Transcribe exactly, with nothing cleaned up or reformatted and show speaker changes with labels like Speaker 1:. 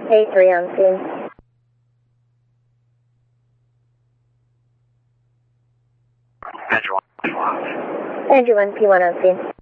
Speaker 1: K three on scene.
Speaker 2: Andrew one.
Speaker 1: Andrew one, P one on scene.